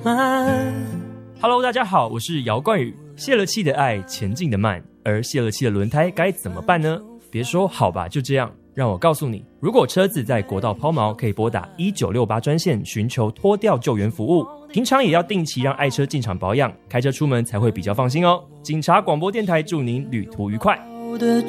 慢。 Hello， 大家好，我是姚冠宇。泄了气的爱，前进的慢，而泄了气的轮胎该怎么办呢？别说好吧，就这样。让我告诉你，如果车子在国道抛锚，可以拨打1968专线寻求拖吊救援服务。平常也要定期让爱车进厂保养，开车出门才会比较放心哦。警察广播电台祝您旅途愉快。